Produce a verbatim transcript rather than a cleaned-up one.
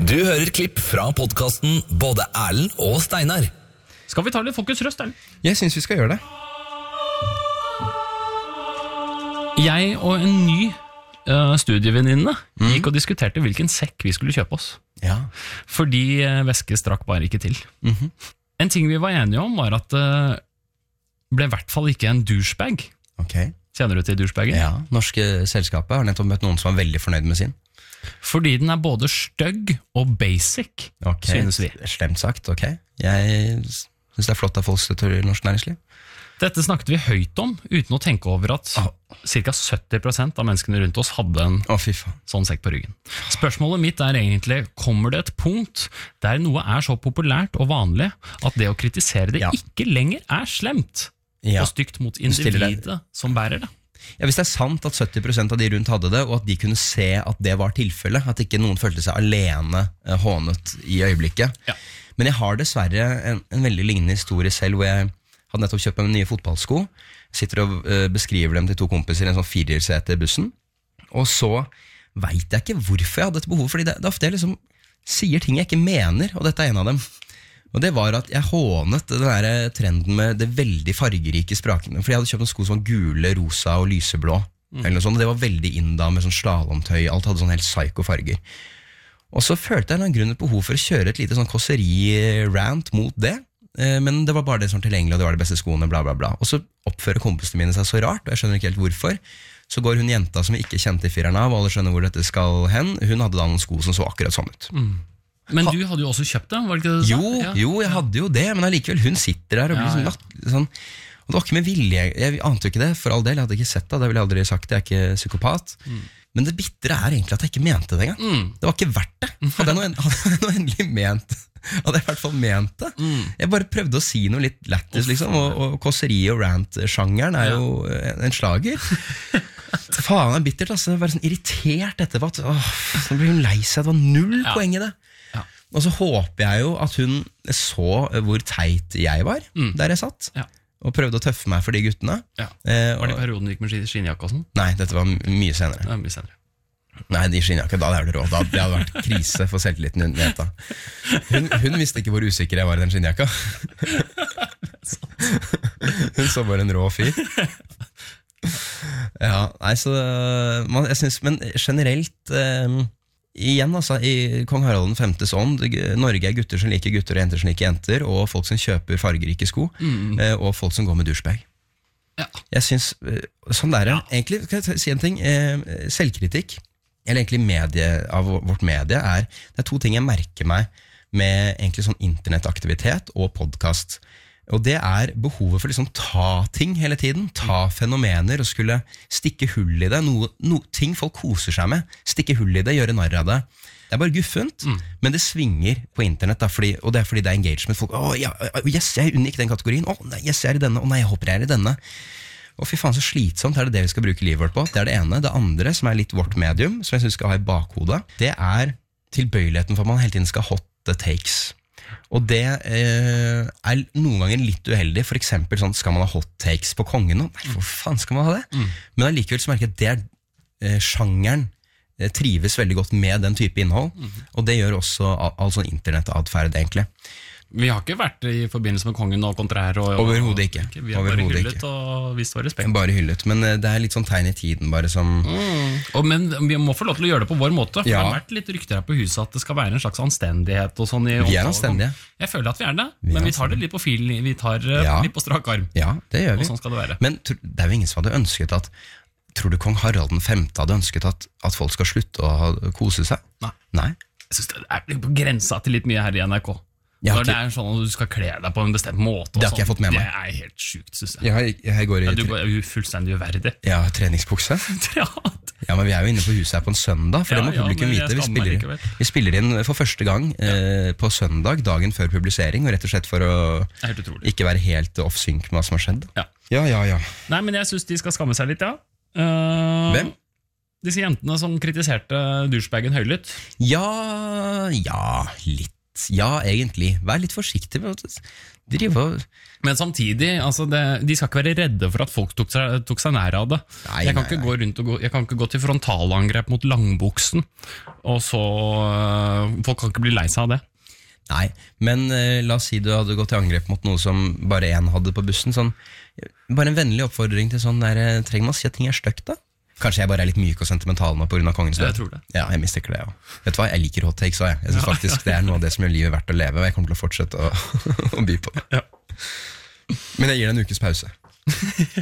Du hører klipp fra podcasten Både Erlend og Steinar. Skal vi ta litt Fokus Røst, Erlend? Jeg synes vi skal gjøre det. Jeg og en ny uh, studievenninne mm. gikk og diskuterte hvilken sekk vi skulle kjøpe oss. Ja. Fordi uh, væske strakk bare ikke til. Mm-hmm. En ting vi var enige om var at det uh, ble i hvert fall ikke en douchebag. Ok. Kjenner du til douchebagen? Ja, norske selskapet har nettopp møtt noen som var veldig fornøyd med sin. Fordi den er både støgg og basic, okay. synes vi. Slemt sagt, ok. Jeg synes det er flott at folk støtter norsk næringsliv. Dette snakket vi høyt om, uten å tenke over at oh. ca. sytti prosent av menneskene rundt oss hadde en oh, fy faen. Sånn sekk på ryggen. Spørsmålet mitt er egentlig, kommer det et punkt der noe er så populært og vanlig at det å kritisere det ja. ikke lenger er slemt ja. og stygt mot individet som bærer det? Ja, hvis det er sant at sytti prosent av de rundt hadde det, og at de kunne se at det var tilfellet, at ikke noen følte seg alene eh, hånet i øyeblikket. Ja. Men jeg har dessverre en, en veldig lignende historie selv, hvor jeg hadde nettopp kjøpt meg nye fotballsko, sitter og eh, beskriver dem til to kompiser i en sånn firersete bussen, og så vet jeg ikke hvorfor jeg hadde dette behovet, fordi det, det ofte jeg liksom sier ting jeg ikke mener, og dette er en av dem. Og det var at jeg hånet den der trenden med det veldig fargerike sprakene. For jeg hadde kjøpt en sko som var gule, rosa og lyseblå. Mm. Eller noe sånt, og det var veldig inn da med sånn slalomtøy. Alt hadde sånn helt psyko farger. Og så følte jeg en grunn et behov for å kjøre et lite sånn kåseri-rant mot det. Men det var bare det som var tilgjengelig, og det var de beste skoene, bla bla bla. Og så oppfører kompisene mine seg så rart, og jeg skjønner ikke helt hvorfor. Så går hun jenta som vi ikke kjente i fireren av, og alle skjønner hvor dette skal hen. Hun hadde da noen sko som så akkurat sånn ut. Mm. Men du hadde jo også kjøpt det, var det ikke det du sa? Jo, ja. jo, jeg hadde jo det, men allikevel, hun sitter der og blir ja, sånn, ja. sånn, og det var ikke med vilje, jeg ante jo ikke det, for all del, jeg hadde ikke sett det, det ville jeg aldri sagt, jeg er ikke psykopat, mm. men det bittre er egentlig at jeg ikke mente det engang. Mm. Det var ikke verdt det, hadde jeg noe, hadde jeg noe endelig ment, hadde jeg i hvert fall ment det. Mm. Jeg bare prøvde å si noe litt lættis, liksom, og, og kåseri og rant-sjangeren er ja. jo en slager. Faen, det er bittert, altså. Jeg var sånn irritert etterpå at åh, så ble hun lei seg, det var null ja. poeng i det. Og så håper jeg jo at hun så hvor teit jeg var, mm. der jeg satt, ja. og prøvde å tøffe meg for de guttene. Ja. Eh, var det perioden du gikk med skinnjakke og sånn? Nei, dette var mye senere. Ja, mye senere. Nei, de skinnjakke, da er det råd. Da, det hadde vært krise for selvtilliten hun jenta. Hun, hun visste ikke hvor usikker jeg var i den skinnjakka. Hun så bare en rå fyr. Ja, nei, så man, jeg synes, men generelt eh, igjen altså, i Kong Harald den femtes ånd, Norge er gutter som liker gutter og jenter som liker jenter, og folk som kjøper fargerike sko, mm. eh, og folk som går med douchebag. Ja. Jeg synes, eh, sånn der, ja. egentlig, skal jeg si en ting, eh, selvkritikk, eller egentlig medie, av vårt medie, er, det er to ting jeg merker meg med egentlig sånn internettaktivitet og podcast. Og det er behovet for liksom ta ting hele tiden, ta fenomener og skulle stikke hull i det, noe, no, ting folk koser seg med, stikke hull i det, gjøre narr av det. Det er bare guffent, mm. men det svinger på internett, da, fordi, og det er fordi det er engagement. Folk, åh, ja, yes, jeg er unik i den kategorien, åh, nei, yes, jeg er i denne, åh, nei, jeg håper jeg er i denne. Og fy faen, så slitsomt er det det vi skal bruke livet vårt på. Det er det ene. Det andre, som er litt vårt medium, som jeg synes skal ha i bakhodet, det er tilbøyeligheten for at man hele tiden skal hot the takes. Og det eh, er noen ganger litt uheldig. For eksempel sånn, skal man ha hot takes på kongen nå? Nei, for faen skal man ha det? Mm. Men allikevel så merker jeg at det er eh, sjangeren eh, trives veldig godt med den type innhold. Mm. Og det gjør også all, all sånn internettadferd egentlig. Vi har ikke vært i forbindelse med kongen og kontrær og, og, Overhodet ikke. Vi har bare hyllet ikke. Og vist vår respekt. Bare hyllet, men det er litt sånn tegn i tiden bare som mm. og, Men vi må få lov til å gjøre det på vår måte. For ja. det har vært litt rykter her på huset at det skal være en slags anstendighet og sånn i Vi er anstendige. Jeg føler at vi er det, vi men vi tar det litt på fil. Vi tar ja. litt på strak arm. Ja, det gjør vi. Og sånn skal det være. Men det er jo ingen som hadde ønsket at Tror du kong Harald den femte hadde ønsket at, at folk skal slutte å kose seg? Nei. Nei? Jeg synes det er på grensa til litt mye her i N R K. Når ikke, det er sånn at du skal kle deg på en bestemt måte og Det har ikke jeg fått med meg. Det er helt sykt, synes jeg. Jeg, jeg, jeg går i, ja, du er jo fullstendig uverdig. Ja, treningsbukse. Ja. Ja, men vi er jo inne på huset her på en søndag, for ja, det må publikum ja, vite. Vi spiller, vi spiller inn for første gang ja. eh, på søndag, dagen før publisering, og rett og slett for å ikke være helt off-sync med hva som har skjedd. Ja, ja, ja. ja. Nei, men jeg synes de skal skamme seg litt, ja. Uh, Hvem? Disse jentene som kritiserte douchebagen høylytt. Ja, ja, litt. ja, egentlig. Vær litt forsiktig med å drive og... Men samtidig, altså det, de skal ikke være redde for at folk tok seg, tok seg nær av det. Nei, jeg, kan nei, ikke nei. gå rundt og gå, jeg kan ikke gå til frontalangrep mot langbuksen, og så øh, folk kan ikke bli lei seg av det. Nei, men eh, la oss si du hadde gått til angrep mot noe som bare en hadde på bussen. Sånn, bare en vennlig oppfordring til sånn der, trenger man å si at ting er støkt da? Kanskje jeg bare er litt myk og sentimental nå på grunn av kongens død. Jeg tror det. Ja, jeg mistenker det, ja. Vet du hva, jeg liker hot takes også, jeg. Jeg synes faktisk det er noe av det som gjør livet verdt å leve, og jeg kommer til å fortsette å, å by på det. Ja. Men jeg gir deg en ukes pause.